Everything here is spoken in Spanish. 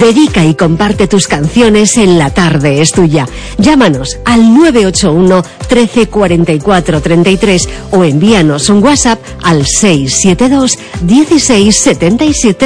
Dedica y comparte tus canciones en La Tarde es Tuya. Llámanos al 981 13 44 33 o envíanos un WhatsApp al 672 16 77